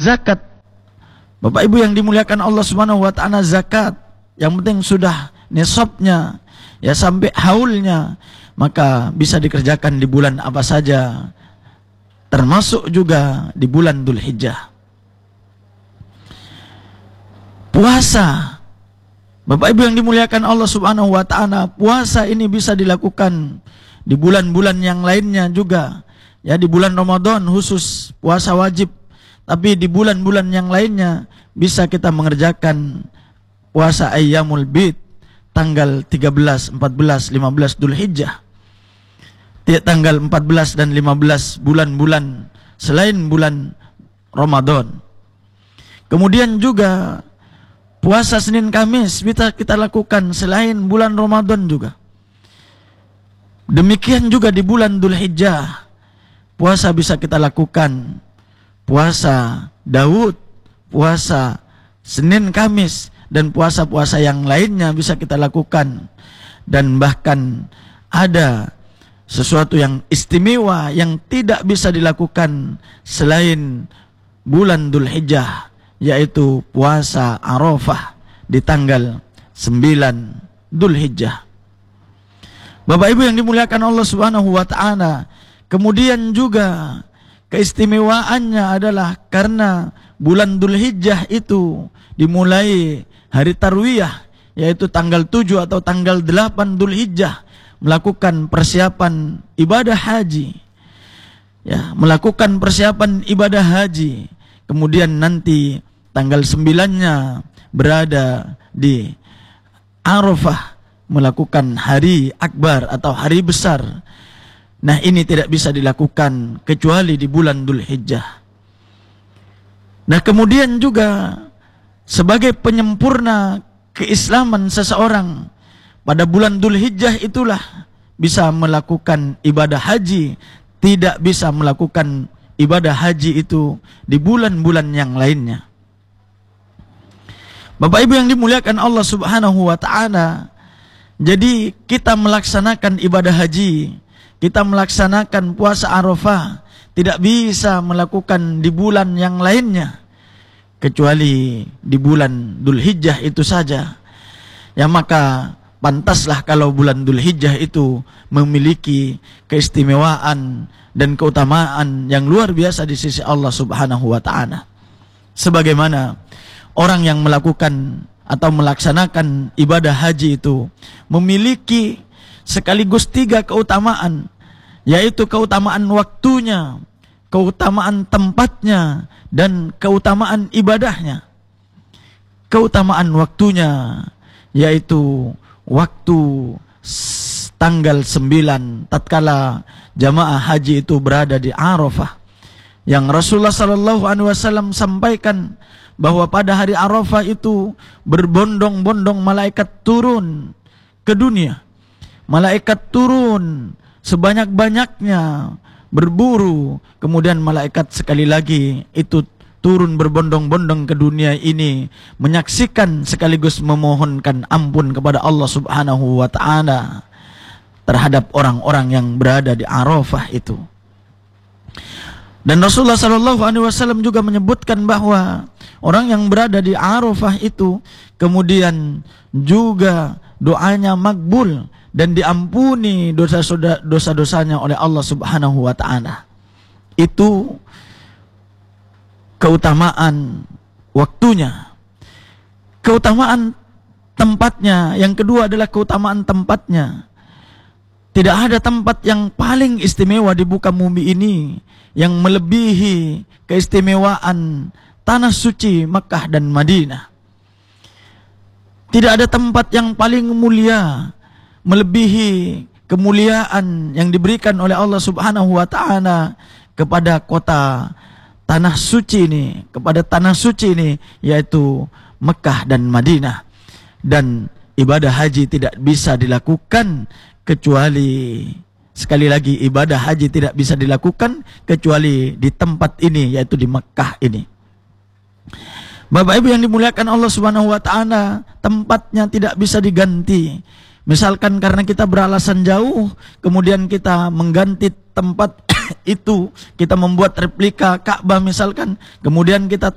zakat. Bapak Ibu yang dimuliakan Allah Subhanahu wa taala, zakat yang penting sudah nisabnya ya sampai haulnya, maka bisa dikerjakan di bulan apa saja, termasuk juga di bulan Dzulhijjah. Puasa, Bapak Ibu yang dimuliakan Allah Subhanahu wa taala, puasa ini bisa dilakukan di bulan-bulan yang lainnya juga. Ya, di bulan Ramadan khusus puasa wajib, tapi di bulan-bulan yang lainnya bisa kita mengerjakan puasa Ayyamul Bid, tanggal 13, 14, 15 Dzulhijjah. Tanggal 14 dan 15 bulan-bulan selain bulan Ramadan. Kemudian juga puasa Senin Kamis bisa kita lakukan selain bulan Ramadan juga. Demikian juga di bulan Dzulhijjah, puasa bisa kita lakukan. Puasa Daud, puasa Senin Kamis, dan puasa-puasa yang lainnya bisa kita lakukan. Dan bahkan ada sesuatu yang istimewa yang tidak bisa dilakukan selain bulan Dzulhijjah, yaitu puasa Arafah di tanggal 9 Dzulhijjah. Bapak Ibu yang dimuliakan Allah Subhanahu wa taala, kemudian juga keistimewaannya adalah karena bulan Dzulhijjah itu dimulai hari Tarwiyah, yaitu tanggal 7 atau tanggal 8 Dzulhijjah, melakukan persiapan ibadah haji. Ya, melakukan persiapan ibadah haji. Kemudian nanti tanggal 9-nya berada di Arafah, melakukan hari akbar atau hari besar. Nah, ini tidak bisa dilakukan kecuali di bulan Dzulhijjah. Nah, kemudian juga sebagai penyempurna keislaman seseorang, pada bulan Dzulhijjah itulah bisa melakukan ibadah haji. Tidak bisa melakukan ibadah haji itu di bulan-bulan yang lainnya. Bapak Ibu yang dimuliakan Allah Subhanahu wa taala, jadi kita melaksanakan ibadah haji, kita melaksanakan puasa Arafah, tidak bisa melakukan di bulan yang lainnya kecuali di bulan Dzulhijjah itu saja. Ya, maka pantaslah kalau bulan Dzulhijjah itu memiliki keistimewaan dan keutamaan yang luar biasa di sisi Allah Subhanahu wa taala. Sebagaimana orang yang melakukan atau melaksanakan ibadah haji itu memiliki sekaligus 3 keutamaan, yaitu keutamaan waktunya, keutamaan tempatnya, dan keutamaan ibadahnya. Keutamaan waktunya yaitu waktu tanggal 9 tatkala jamaah haji itu berada di Arafah, yang Rasulullah SAW sampaikan bahwa pada hari Arafah itu berbondong-bondong malaikat turun ke dunia. Malaikat turun sebanyak-banyaknya berburu, kemudian malaikat sekali lagi itu turun berbondong-bondong ke dunia ini, menyaksikan sekaligus memohonkan ampun kepada Allah Subhanahu wa taala terhadap orang-orang yang berada di Arafah itu. Dan Rasulullah SAW juga menyebutkan bahwa orang yang berada di Arafah itu kemudian juga doanya makbul dan diampuni dosa-dosanya oleh Allah Subhanahu wa taala. Itu keutamaan waktunya. Keutamaan tempatnya, yang kedua adalah keutamaan tempatnya. Tidak ada tempat yang paling istimewa di muka bumi ini yang melebihi keistimewaan tanah suci Makkah dan Madinah. Tidak ada tempat yang paling mulia melebihi kemuliaan yang diberikan oleh Allah Subhanahu wa taala kepada kota tanah suci ini, kepada tanah suci ini, yaitu Mekah dan Madinah. Dan ibadah haji tidak bisa dilakukan kecuali, sekali lagi, ibadah haji tidak bisa dilakukan kecuali di tempat ini, yaitu di Mekah ini. Bapak Ibu yang dimuliakan Allah Subhanahu wa taala, tempatnya tidak bisa diganti. Misalkan karena kita beralasan jauh, kemudian kita mengganti tempat itu, kita membuat replika Ka'bah misalkan, kemudian kita